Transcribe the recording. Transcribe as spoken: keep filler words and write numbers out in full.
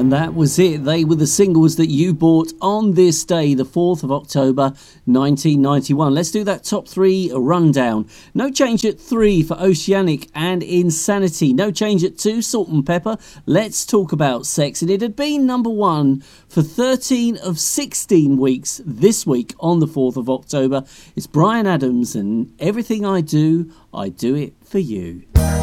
And that was it. They were the singles that you bought on this day, the fourth of October, nineteen ninety-one. Let's do that top three rundown. No Change at three for Oceanic and Insanity. No Change at two, Salt and Pepper. Let's Talk About Sex. And it had been number one for thirteen of sixteen weeks this week on the fourth of October. It's Bryan Adams and Everything I Do, I Do It For You.